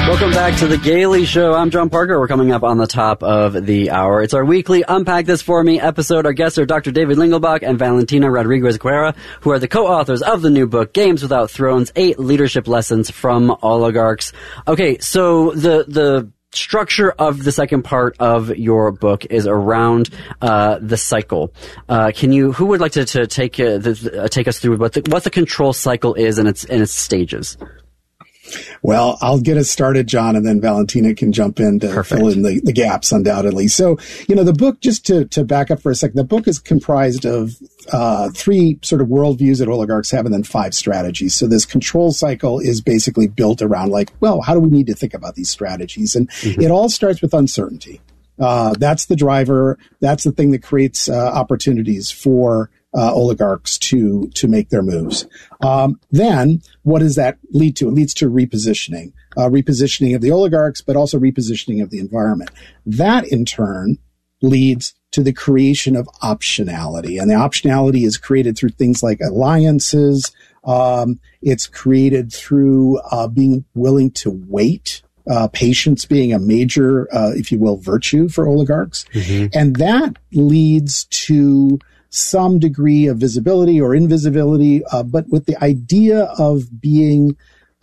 Welcome back to The Gaily Show. I'm John Parker. We're coming up on the top of the hour. It's our weekly Unpack This For Me episode. Our guests are Dr. David Lingelbach and Valentina Rodriguez-Guerra, who are the co-authors of the new book, Games Without Thrones, 8 Leadership Lessons from Oligarchs. Okay, so the structure of the second part of your book is around the cycle. Who would like to take us through what the control cycle is and its stages? Well, I'll get us started, John, and then Valentina can jump in to fill in the gaps, undoubtedly. So, the book, just to back up for a second, the book is comprised of 3 sort of worldviews that oligarchs have and then 5 strategies. So this control cycle is basically built around how do we need to think about these strategies? And it all starts with uncertainty. That's the driver. That's the thing that creates opportunities for oligarchs to make their moves. Then what does that lead to? It leads to repositioning of the oligarchs, but also repositioning of the environment. That in turn leads to the creation of optionality. And the optionality is created through things like alliances. It's created through being willing to wait. Patience being a major, if you will, virtue for oligarchs. And that leads to some degree of visibility or invisibility, but with the idea of being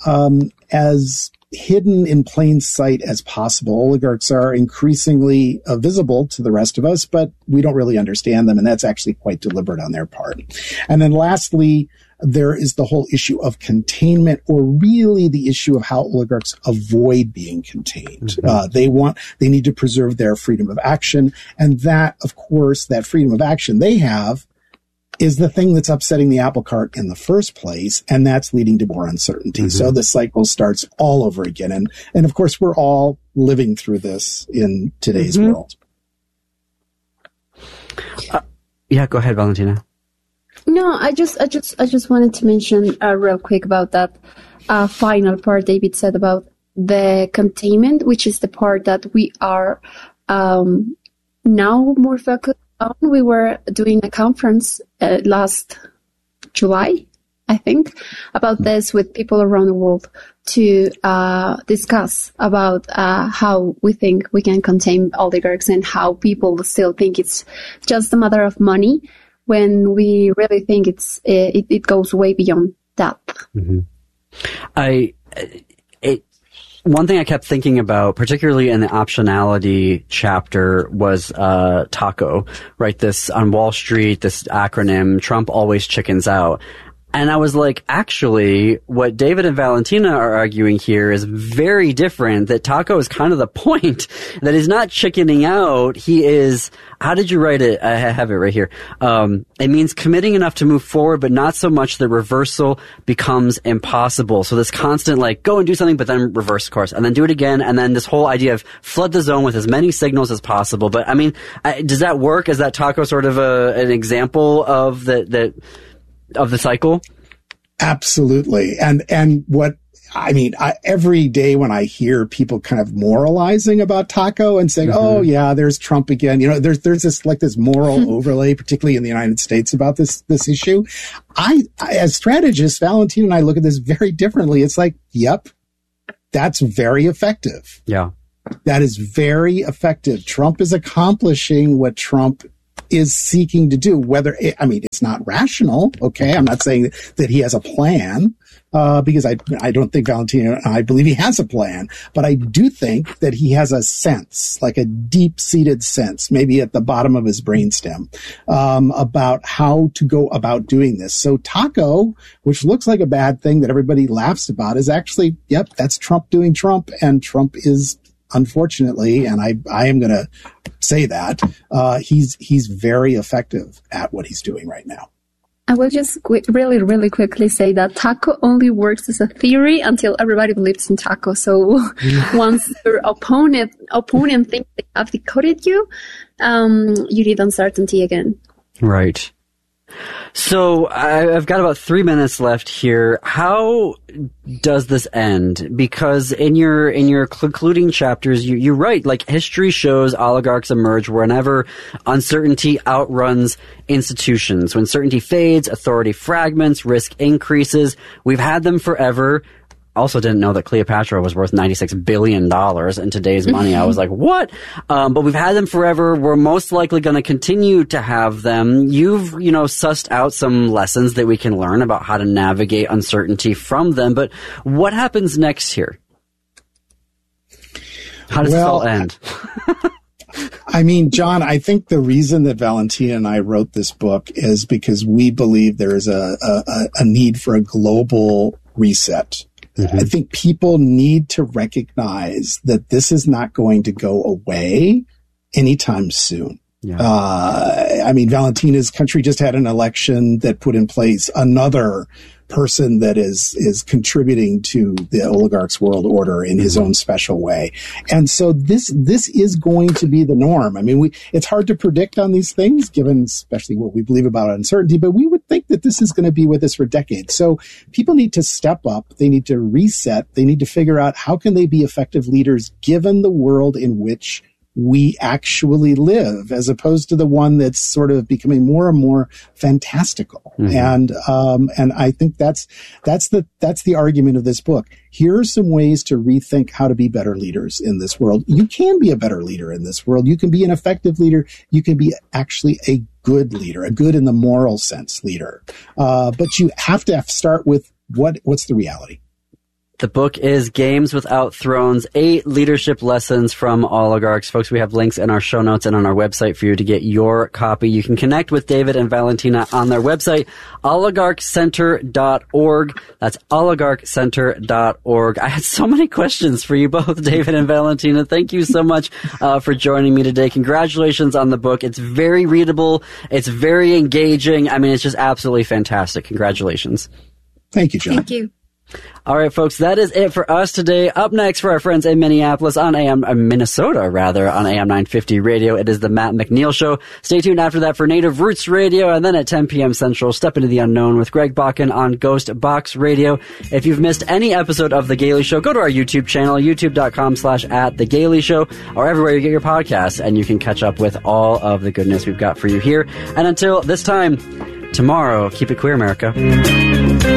as hidden in plain sight as possible. Oligarchs are increasingly visible to the rest of us, but we don't really understand them, and that's actually quite deliberate on their part. And then lastly, there is the whole issue of containment, or really the issue of how oligarchs avoid being contained. They need to preserve their freedom of action. And that, of course, that freedom of action they have is the thing that's upsetting the apple cart in the first place. And that's leading to more uncertainty. So the cycle starts all over again. And of course, we're all living through this in today's world. Yeah, go ahead, Valentina. No, I just wanted to mention real quick about that final part David said about the containment, which is the part that we are now more focused on. We were doing a conference last July, I think, about this with people around the world to discuss about how we think we can contain oligarchs and how people still think it's just a matter of money, when we really think it goes way beyond that. One thing I kept thinking about, particularly in the optionality chapter, was TACO, right? This on Wall Street, this acronym, Trump always chickens out. And I was like, actually, what David and Valentina are arguing here is very different, that TACO is kind of the point, that he's not chickening out. He is, how did you write it? I have it right here. It means committing enough to move forward, but not so much that reversal becomes impossible. So this constant, go and do something, but then reverse course, and then do it again. And then this whole idea of flood the zone with as many signals as possible. But I mean, does that work? Is that TACO sort of an example of of the cycle? Absolutely. And what, every day when I hear people kind of moralizing about TACO and saying, oh yeah, there's Trump again, there's this moral overlay, particularly in the United States, about this issue. As strategists, Valentina and I look at this very differently. It's like, yep, that's very effective. Yeah. That is very effective. Trump is accomplishing what Trump is seeking to do, it's not rational. Okay. I'm not saying that he has a plan, because I don't think Valentina and I believe he has a plan, but I do think that he has a sense, like a deep seated sense, maybe at the bottom of his brainstem, about how to go about doing this. So TACO, which looks like a bad thing that everybody laughs about, is actually, yep, that's Trump doing Trump, and Trump is, unfortunately, and I am going to say that, he's very effective at what he's doing right now. I will just really, really quickly say that TACO only works as a theory until everybody believes in TACO. So once your opponent thinks they have decoded you, you need uncertainty again. Right. So I've got about 3 minutes left here. How does this end? Because in your concluding chapters, you write, history shows oligarchs emerge whenever uncertainty outruns institutions. When certainty fades, authority fragments, risk increases. We've had them forever. also didn't know that Cleopatra was worth $96 billion in today's money. I was like, what? But we've had them forever. We're most likely going to continue to have them. You've, sussed out some lessons that we can learn about how to navigate uncertainty from them. But what happens next here? How does this all end? I mean, John, I think the reason that Valentina and I wrote this book is because we believe there is a need for a global reset. Mm-hmm. I think people need to recognize that this is not going to go away anytime soon. Yeah. Valentina's country just had an election that put in place another person that is contributing to the oligarch's world order in his own special way. And so this is going to be the norm. I mean, it's hard to predict on these things, given especially what we believe about uncertainty, but we would think that this is going to be with us for decades. So people need to step up. They need to reset. They need to figure out how can they be effective leaders given the world in which we actually live, as opposed to the one that's sort of becoming more and more fantastical. Mm-hmm. And I think that's the argument of this book. Here are some ways to rethink how to be better leaders in this world. You can be a better leader in this world. You can be an effective leader. You can be actually a good leader, a good in the moral sense leader. But you have to start with what's the reality. The book is Games Without Thrones, 8 Leadership Lessons from Oligarchs. Folks, we have links in our show notes and on our website for you to get your copy. You can connect with David and Valentina on their website, oligarchcenter.org. That's oligarchcenter.org. I had so many questions for you both, David and Valentina. Thank you so much for joining me today. Congratulations on the book. It's very readable. It's very engaging. I mean, it's just absolutely fantastic. Congratulations. Thank you, John. Thank you. All right, folks, that is it for us today. Up next for our friends in Minneapolis on Minnesota, on AM 950 radio, it is the Matt McNeil Show. Stay tuned after that for Native Roots Radio, and then at 10 p.m. Central, Step Into the Unknown with Greg Bakken on Ghost Box Radio. If you've missed any episode of The Gailey Show, go to our YouTube channel, youtube.com/@TheGailey Show, or everywhere you get your podcasts, and you can catch up with all of the goodness we've got for you here. And until this time, tomorrow, keep it queer, America.